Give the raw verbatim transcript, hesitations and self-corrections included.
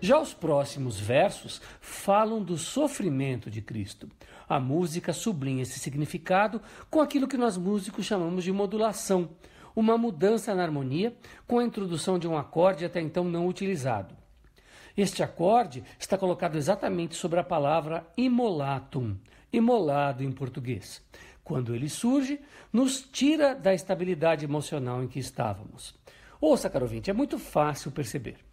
Já os próximos versos falam do sofrimento de Cristo. A música sublinha esse significado com aquilo que nós músicos chamamos de modulação, uma mudança na harmonia com a introdução de um acorde até então não utilizado. Este acorde está colocado exatamente sobre a palavra imolatum, imolado em português. Quando ele surge, nos tira da estabilidade emocional em que estávamos. Ouça, caro ouvinte, é muito fácil perceber.